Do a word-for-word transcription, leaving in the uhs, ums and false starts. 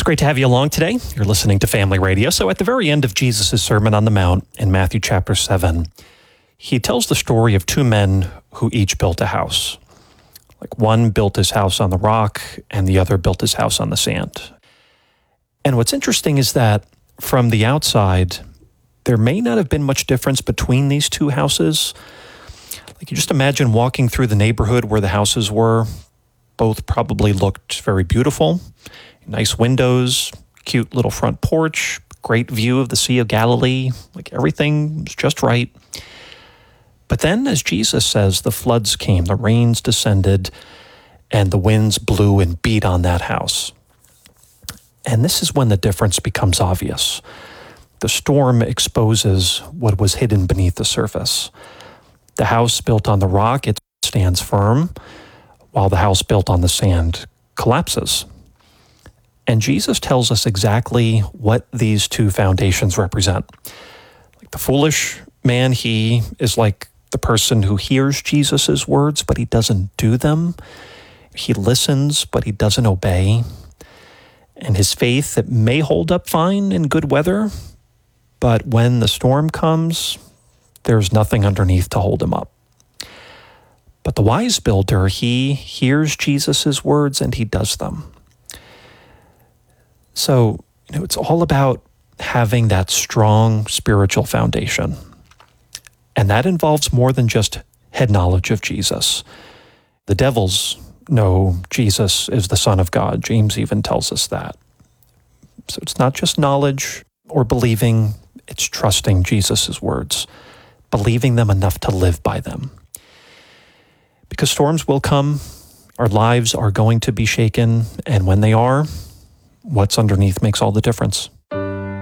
It's great to have you along today. You're listening to Family Radio. So at the very end of Jesus' Sermon on the Mount in Matthew chapter seven, he tells the story of two men who each built a house. Like one built his house on the rock and the other built his house on the sand. And what's interesting is that from the outside, there may not have been much difference between these two houses. Like you just imagine walking through the neighborhood where the houses were. Both probably looked very beautiful. Nice windows, cute little front porch, great view of the Sea of Galilee. Like everything was just right. But then, as Jesus says, the floods came, the rains descended, and the winds blew and beat on that house. And this is when the difference becomes obvious. The storm exposes what was hidden beneath the surface. The house built on the rock, it stands firm, while the house built on the sand collapses. And Jesus tells us exactly what these two foundations represent. Like the foolish man, he is like the person who hears Jesus' words, but he doesn't do them. He listens, but he doesn't obey. And his faith, it may hold up fine in good weather, but when the storm comes, there's nothing underneath to hold him up. But the wise builder, he hears Jesus' words and he does them. So, you know, it's all about having that strong spiritual foundation. And that involves more than just head knowledge of Jesus. The devils know Jesus is the Son of God. James even tells us that. So it's not just knowledge or believing, it's trusting Jesus' words, believing them enough to live by them. Because storms will come, our lives are going to be shaken, and when they are, what's underneath makes all the difference.